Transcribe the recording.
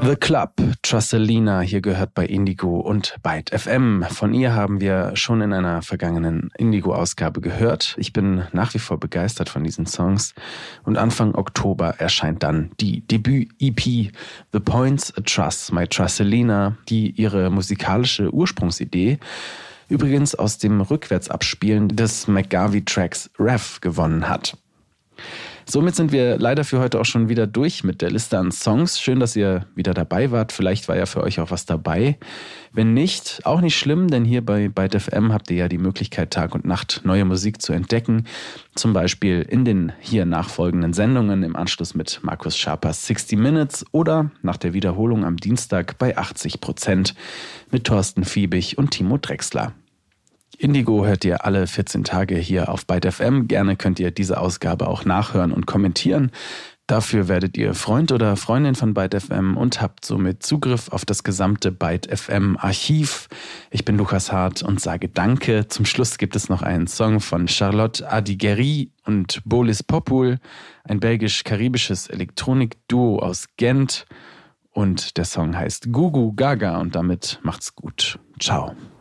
The Club, Trusselina, hier gehört bei Indigo und Byte FM. Von ihr haben wir schon in einer vergangenen Indigo-Ausgabe gehört. Ich bin nach wie vor begeistert von diesen Songs. Und Anfang Oktober erscheint dann die Debüt-EP The Points A Truss, My Trusselina, die ihre musikalische Ursprungsidee übrigens aus dem Rückwärtsabspielen des McGarvey-Tracks Rev gewonnen hat. Somit sind wir leider für heute auch schon wieder durch mit der Liste an Songs. Schön, dass ihr wieder dabei wart. Vielleicht war ja für euch auch was dabei. Wenn nicht, auch nicht schlimm, denn hier bei Byte FM habt ihr ja die Möglichkeit, Tag und Nacht neue Musik zu entdecken. Zum Beispiel in den hier nachfolgenden Sendungen im Anschluss mit Markus Scharpers 60 Minutes oder nach der Wiederholung am Dienstag bei 80% mit Thorsten Fiebig und Timo Drechsler. Indigo hört ihr alle 14 Tage hier auf Byte FM. Gerne könnt ihr diese Ausgabe auch nachhören und kommentieren. Dafür werdet ihr Freund oder Freundin von Byte FM und habt somit Zugriff auf das gesamte Byte FM Archiv. Ich bin Lukas Hart und sage Danke. Zum Schluss gibt es noch einen Song von Charlotte Adigéry und Bolis Popul, ein belgisch-karibisches Elektronik-Duo aus Gent. Und der Song heißt Gugu Gaga und damit macht's gut. Ciao.